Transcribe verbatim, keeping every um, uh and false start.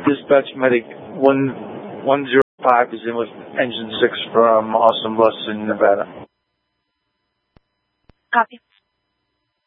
Dispatch Medic one one zero five is in with Engine six from Austin Bluffs in Nevada. Copy.